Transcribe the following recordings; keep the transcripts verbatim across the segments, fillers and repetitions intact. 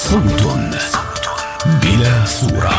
صوت بلا صورة.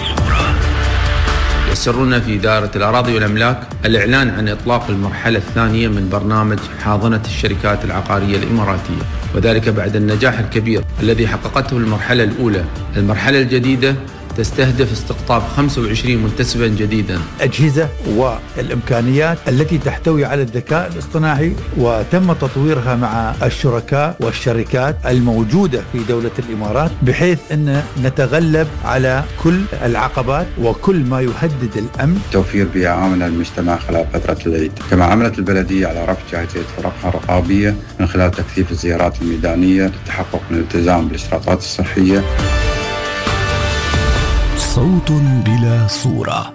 يسرنا في إدارة الأراضي والأملاك الإعلان عن إطلاق المرحلة الثانية من برنامج حاضنة الشركات العقارية الإماراتية، وذلك بعد النجاح الكبير الذي حققته المرحلة الأولى. المرحلة الجديدة تستهدف استقطاب خمسة وعشرين منتسبا جديدا. أجهزة والإمكانيات التي تحتوي على الذكاء الاصطناعي وتم تطويرها مع الشركاء والشركات الموجودة في دولة الإمارات، بحيث أن نتغلب على كل العقبات وكل ما يهدد الأمن. توفير بيئة آمنة للمجتمع خلال فترة العيد. كما عملت البلدية على رفع جاهزية فرقها الرقابية من خلال تكثيف الزيارات الميدانية للتحقق من الالتزام بالإشراطات الصحية. صوت بلا صورة.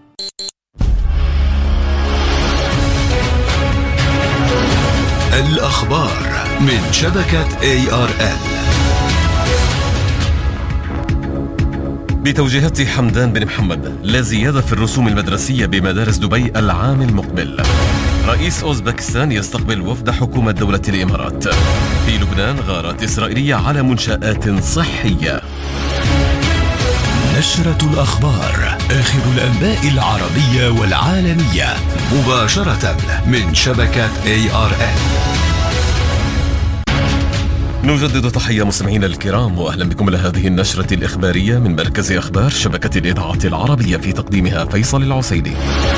الأخبار من شبكة إيه آر إل. بتوجيهات حمدان بن محمد لا زيادة في الرسوم المدرسية بمدارس دبي العام المقبل. رئيس أوزبكستان يستقبل وفد حكومة دولة الإمارات. في لبنان غارات إسرائيلية على منشآت صحية. نشرة الأخبار، آخر الأنباء العربية والعالمية مباشرة من شبكة إيه آر إل. نجدد تحية مستمعينا الكرام، وأهلا بكم إلى هذه النشرة الإخبارية من مركز أخبار شبكة الإذاعة العربية، في تقديمها فيصل العسيدي.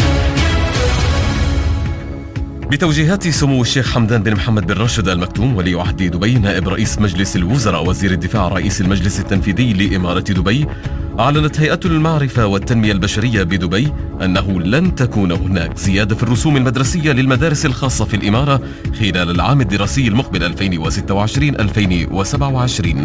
بتوجيهات سمو الشيخ حمدان بن محمد بن راشد المكتوم ولي عهد دبي، نائب رئيس مجلس الوزراء وزير الدفاع رئيس المجلس التنفيذي لإمارة دبي، أعلنت هيئة المعرفة والتنمية البشرية بدبي أنه لن تكون هناك زيادة في الرسوم المدرسية للمدارس الخاصة في الإمارة خلال العام الدراسي المقبل ألفين وستة وعشرين ألفين وسبعة وعشرين.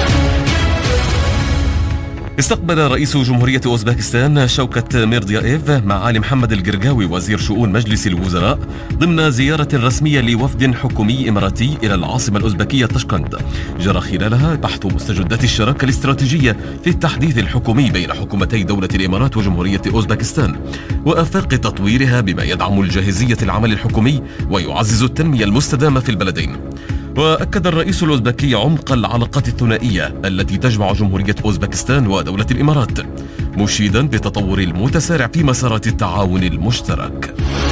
استقبل رئيس جمهورية أوزبكستان شوكت ميرديايف معالي محمد القرقاوي وزير شؤون مجلس الوزراء ضمن زيارة رسمية لوفد حكومي إماراتي إلى العاصمة الأوزبكية طشقند، جرى خلالها بحث مستجدات الشراكة الاستراتيجية في التحديث الحكومي بين حكومتي دولة الإمارات وجمهورية أوزبكستان، وآفاق تطويرها بما يدعم الجاهزية العمل الحكومي ويعزز التنمية المستدامة في البلدين. وأكد الرئيس الأوزبكي عمق العلاقات الثنائية التي تجمع جمهورية أوزبكستان ودولة الإمارات، مشيدا بالتطور المتسارع في مسارات التعاون المشترك.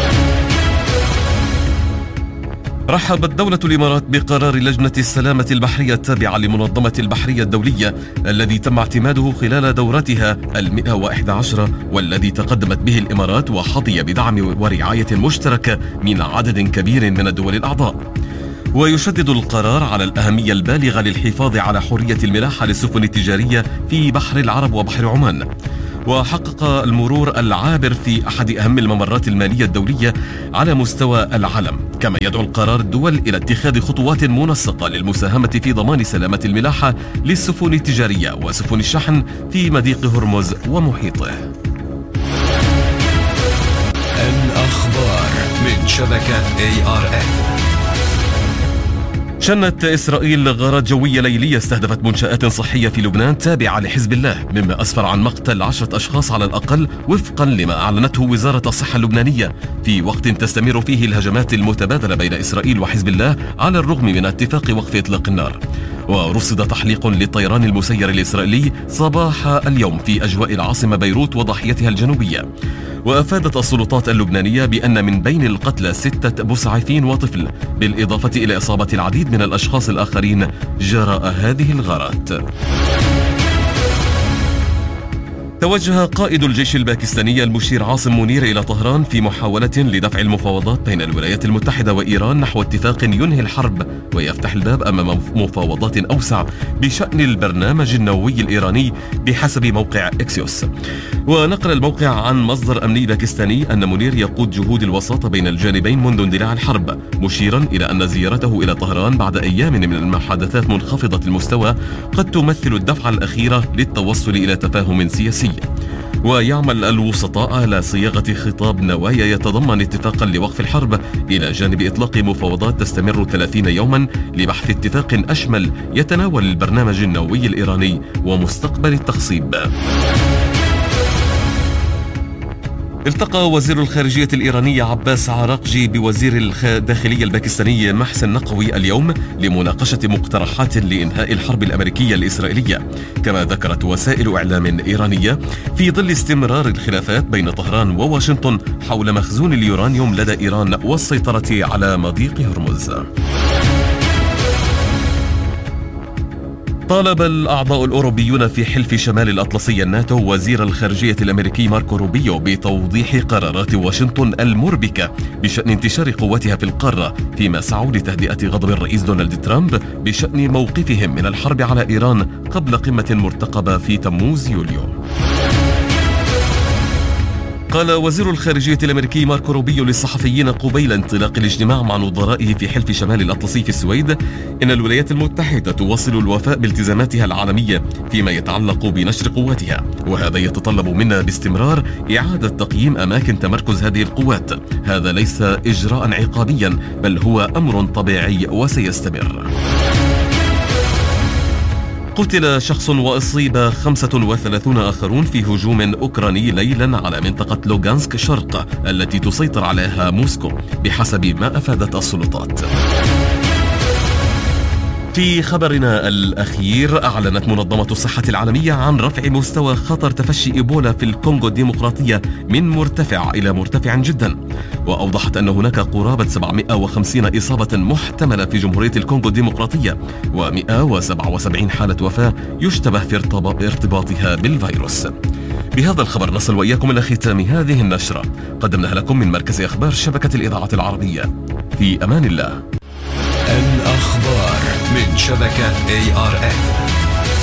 رحبت دولة الإمارات بقرار لجنة السلامة البحرية التابعة لمنظمة البحرية الدولية الذي تم اعتماده خلال دورتها المئة وإحدى عشرة، والذي تقدمت به الإمارات وحظي بدعم ورعاية مشتركة من عدد كبير من الدول الأعضاء. ويشدد القرار على الأهمية البالغة للحفاظ على حرية الملاحة للسفن التجارية في بحر العرب وبحر عمان. وحقق المرور العابر في أحد أهم الممرات المالية الدولية على مستوى العالم. كما يدعو القرار الدول إلى اتخاذ خطوات منسقة للمساهمة في ضمان سلامة الملاحة للسفن التجارية وسفن الشحن في مضيق هرمز ومحيطه. الأخبار من شبكة إيه آر إل. شنت إسرائيل غارات جوية ليلية استهدفت منشآت صحية في لبنان تابعة لحزب الله، مما أسفر عن مقتل عشرة أشخاص على الأقل وفقا لما أعلنته وزارة الصحة اللبنانية، في وقت تستمر فيه الهجمات المتبادلة بين إسرائيل وحزب الله على الرغم من اتفاق وقف إطلاق النار. ورصد تحليق للطيران المسير الإسرائيلي صباح اليوم في أجواء العاصمة بيروت وضاحيتها الجنوبية. وأفادت السلطات اللبنانية بأن من بين القتلى ستة مسعفين وطفل، بالإضافة إلى إصابة العديد من الأشخاص الآخرين جراء هذه الغارات. توجه قائد الجيش الباكستاني المشير عاصم منير إلى طهران في محاولة لدفع المفاوضات بين الولايات المتحدة وإيران نحو اتفاق ينهي الحرب ويفتح الباب أمام مفاوضات أوسع بشأن البرنامج النووي الإيراني بحسب موقع إكسيوس. ونقل الموقع عن مصدر أمني باكستاني أن منير يقود جهود الوساطة بين الجانبين منذ اندلاع الحرب، مشيرا إلى أن زيارته إلى طهران بعد أيام من المحادثات منخفضة المستوى قد تمثل الدفعة الأخيرة للتوصل إلى تفاهم سياسي. ويعمل الوسطاء على صياغة خطاب نوايا يتضمن اتفاقا لوقف الحرب إلى جانب إطلاق مفاوضات تستمر ثلاثين يوما لبحث اتفاق أشمل يتناول البرنامج النووي الإيراني ومستقبل التخصيب. التقى وزير الخارجية الإيراني عباس عراقجي بوزير الداخلية الباكستاني محسن نقوي اليوم لمناقشة مقترحات لإنهاء الحرب الأمريكية الإسرائيلية، كما ذكرت وسائل إعلام إيرانية في ظل استمرار الخلافات بين طهران وواشنطن حول مخزون اليورانيوم لدى إيران والسيطرة على مضيق هرمز. طالب الأعضاء الأوروبيون في حلف شمال الأطلسي الناتو وزير الخارجية الأمريكي ماركو روبيو بتوضيح قرارات واشنطن المربكة بشأن انتشار قواتها في القارة، فيما سعوا لتهدئة غضب الرئيس دونالد ترامب بشأن موقفهم من الحرب على إيران قبل قمة مرتقبة في تموز يوليو. قال وزير الخارجية الأمريكي ماركو روبيو للصحفيين قبيل انطلاق الاجتماع مع نظرائه في حلف شمال الأطلسي في السويد إن الولايات المتحدة تواصل الوفاء بالتزاماتها العالمية فيما يتعلق بنشر قواتها، وهذا يتطلب منا باستمرار إعادة تقييم أماكن تمركز هذه القوات. هذا ليس إجراء عقابيا بل هو أمر طبيعي وسيستمر. قتل شخص وأصيب خمسة وثلاثون آخرون في هجوم أوكراني ليلا على منطقة لوغانسك شرق التي تسيطر عليها موسكو بحسب ما أفادت السلطات. في خبرنا الأخير، أعلنت منظمة الصحة العالمية عن رفع مستوى خطر تفشي إيبولا في الكونغو الديمقراطية من مرتفع إلى مرتفع جدا، وأوضحت أن هناك قرابة سبعمائة وخمسين إصابة محتملة في جمهورية الكونغو الديمقراطية ومائة وسبعة وسبعين حالة وفاة يشتبه في ارتباطها بالفيروس. بهذا الخبر نصل وإياكم إلى ختام هذه النشرة، قدمناها لكم من مركز أخبار شبكة الإذاعة العربية. في أمان الله. الأخبار من شبكة إيه آر إن.